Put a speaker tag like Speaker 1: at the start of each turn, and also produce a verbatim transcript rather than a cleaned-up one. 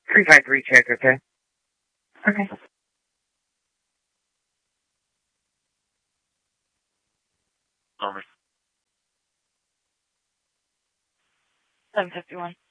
Speaker 1: three five three check, okay?
Speaker 2: Okay.
Speaker 1: Over.
Speaker 2: seven fifty-one.